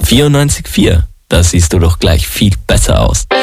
94,4. Da siehst du doch gleich viel besser aus.